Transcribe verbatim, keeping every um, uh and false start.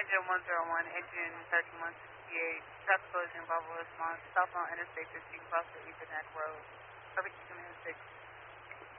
Engine one zero one, engine thirty-one sixty-eight, traffic collision, Bravo response, southbound Interstate fifteen, cross the Etherneck Road. Perfect two minutes six.